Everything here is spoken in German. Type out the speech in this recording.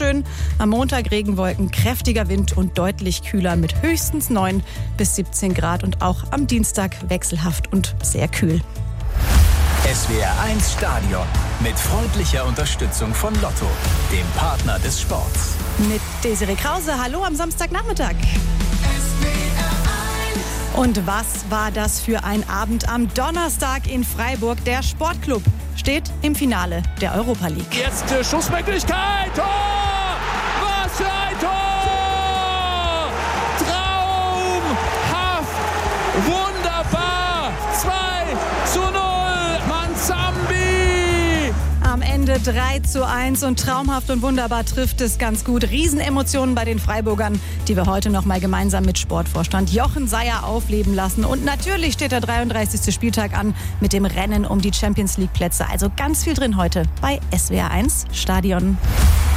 schön. Am Montag Regenwolken, kräftiger Wind und deutlich kühler mit höchstens 9 bis 17 Grad. Und auch am Dienstag wechselhaft und sehr kühl. SWR 1 Stadion mit freundlicher Unterstützung von Lotto, dem Partner des Sports. Mit Desiree Krause, hallo am Samstagnachmittag. Und was war das für ein Abend am Donnerstag in Freiburg? Der Sportclub steht im Finale der Europa League. Jetzt Schussmöglichkeit, Tor! Was für ein Tor! Traumhaft, wunderbar, 2:0, Manzambi! Am Ende 3:1 und traumhaft und wunderbar trifft es ganz gut. Riesenemotionen bei den Freiburgern, die wir heute noch mal gemeinsam mit Sportvorstand Jochen Seyer aufleben lassen. Und natürlich steht der 33. Spieltag an mit dem Rennen um die Champions League Plätze. Also ganz viel drin heute bei SWR 1 Stadion.